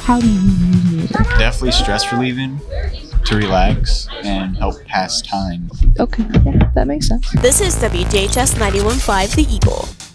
How do you use music? Definitely stress relieving, to relax and help pass time. Okay, yeah, that makes sense. This is WJHS 91.5 The Eagle.